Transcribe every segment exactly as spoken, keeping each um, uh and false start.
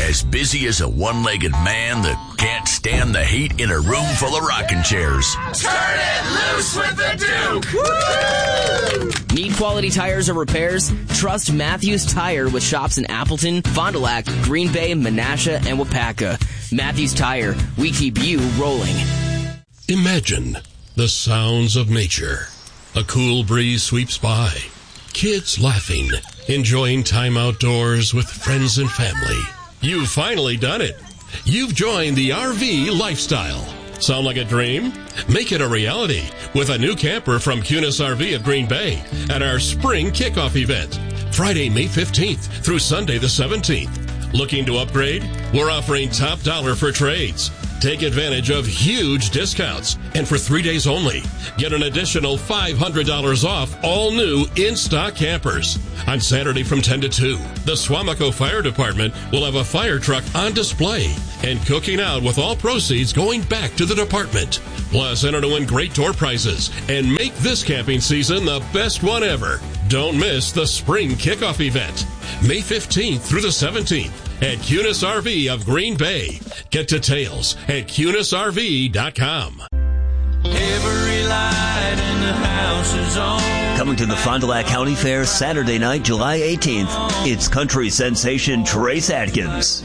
as busy as a one-legged man that can't stand the heat in a room full of rocking chairs. Turn it loose with the Duke! Woo! Need quality tires or repairs? Trust Matthews Tire with shops in Appleton, Fond du Lac, Green Bay, Menasha, and Wapaka. Matthews Tire, we keep you rolling. Imagine the sounds of nature. A cool breeze sweeps by. Kids laughing, enjoying time outdoors with friends and family. You've finally done it. You've joined the R V lifestyle. Sound like a dream? Make it a reality with a new camper from Cunis R V of Green Bay at our spring kickoff event, Friday, May fifteenth through Sunday the seventeenth. Looking to upgrade? We're offering top dollar for trades. Take advantage of huge discounts. And for three days only, get an additional five hundred dollars off all new in-stock campers. On Saturday from ten to two, the Suamico Fire Department will have a fire truck on display and cooking out with all proceeds going back to the department. Plus, enter to win great door prizes and make this camping season the best one ever. Don't miss the spring kickoff event, May fifteenth through the seventeenth. At Cunis R V of Green Bay. Get details at cunis R V dot com. Every light in the house is on. Coming to the Fond du Lac County Fair Saturday night, July eighteenth, it's country sensation Trace Adkins.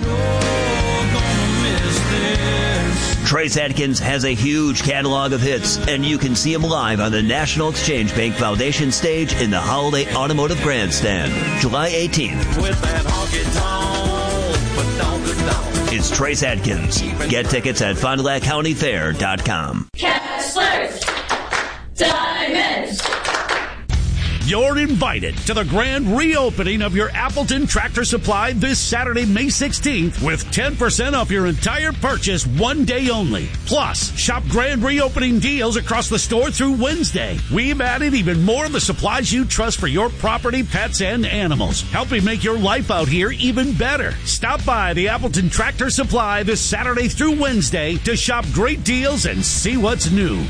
Trace Adkins has a huge catalog of hits, and you can see him live on the National Exchange Bank Foundation stage in the Holiday Automotive Grandstand, July eighteenth. With that honky-tonk, but don't go down. It's Trace Adkins. Get tickets at fond du lac county fair dot com. Kessler's Diamonds. You're invited to the grand reopening of your Appleton Tractor Supply this Saturday, May sixteenth, with ten percent off your entire purchase one day only. Plus, shop grand reopening deals across the store through Wednesday. We've added even more of the supplies you trust for your property, pets, and animals, helping make your life out here even better. Stop by the Appleton Tractor Supply this Saturday through Wednesday to shop great deals and see what's new.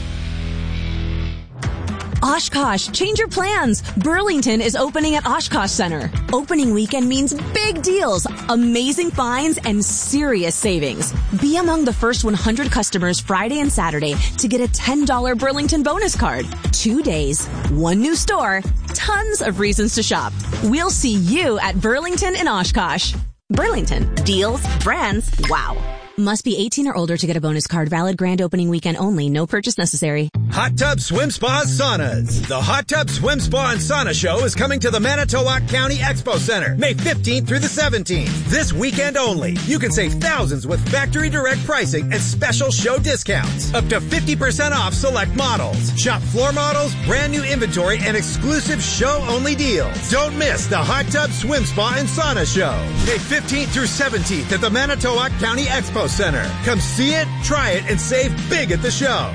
Oshkosh, change your plans. Burlington is opening at Oshkosh Center. Opening weekend means big deals, amazing finds, and serious savings. Be among the first one hundred customers Friday and Saturday to get a ten dollars Burlington bonus card. Two days, one new store, tons of reasons to shop. We'll see you at Burlington in Oshkosh. Burlington, deals, brands, wow. Must be eighteen or older to get a bonus card. Valid grand opening weekend only. No purchase necessary. Hot Tub Swim Spas Saunas. The Hot Tub Swim Spa and Sauna Show is coming to the Manitowoc County Expo Center, May fifteenth through the seventeenth. This weekend only. You can save thousands with factory direct pricing and special show discounts. Up to fifty percent off select models. Shop floor models, brand new inventory, and exclusive show-only deals. Don't miss the Hot Tub Swim Spa and Sauna Show, May fifteenth through seventeenth at the Manitowoc County Expo Center. Come see it, try it, and save big at the show.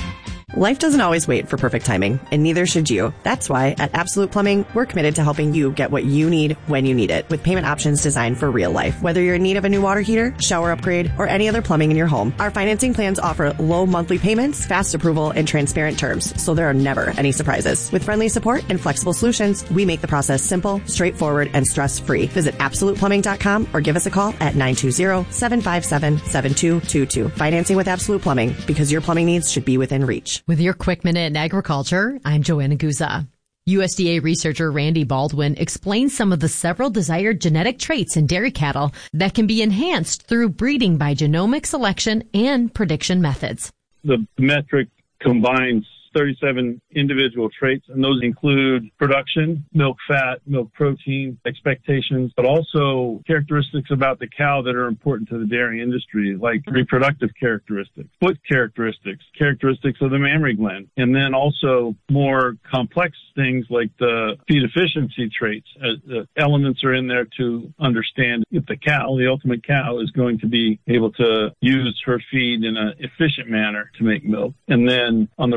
Life doesn't always wait for perfect timing, and neither should you. That's why at Absolute Plumbing, we're committed to helping you get what you need when you need it, with payment options designed for real life. Whether you're in need of a new water heater, shower upgrade, or any other plumbing in your home, our financing plans offer low monthly payments, fast approval, and transparent terms, so there are never any surprises. With friendly support and flexible solutions, we make the process simple, straightforward, and stress-free. Visit absolute plumbing dot com or give us a call at nine two zero, seven five seven, seven two two two. Financing with Absolute Plumbing, because your plumbing needs should be within reach. With your quick minute in agriculture, I'm Joanna Guza. U S D A researcher Randy Baldwin explains some of the several desired genetic traits in dairy cattle that can be enhanced through breeding by genomic selection and prediction methods. The metric combines thirty-seven individual traits, and those include production, milk fat, milk protein, expectations, but also characteristics about the cow that are important to the dairy industry, like reproductive characteristics, foot characteristics, characteristics of the mammary gland, and then also more complex things like the feed efficiency traits. Uh, the elements are in there to understand if the cow, the ultimate cow, is going to be able to use her feed in an efficient manner to make milk. And then on the reproductive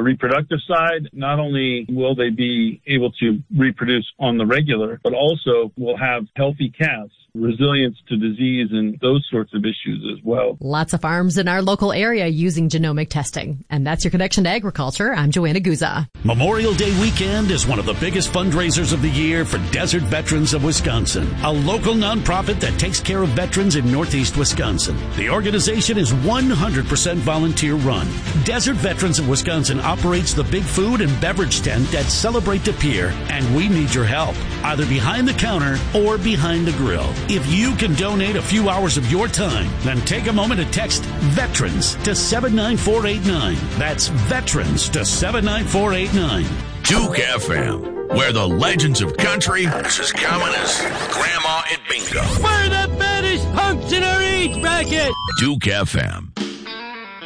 reproductive side, not only will they be able to reproduce on the regular, but also will have healthy calves, resilience to disease, and those sorts of issues as well. Lots of farms in our local area using genomic testing. And that's your connection to agriculture. I'm Joanna Guza. Memorial Day weekend is one of the biggest fundraisers of the year for Desert Veterans of Wisconsin, a local nonprofit that takes care of veterans in Northeast Wisconsin. The organization is one hundred percent volunteer run. Desert Veterans of Wisconsin operates the big food and beverage tent at Celebrate the Pier, and we need your help, either behind the counter or behind the grill. If you can donate a few hours of your time, then take a moment to text VETERANS to seven nine four eight nine. That's VETERANS to seven nine four eight nine. Duke F M, where the legends of country is as common as Grandma at Bingo. We're the baddest punks in our age bracket. Duke F M.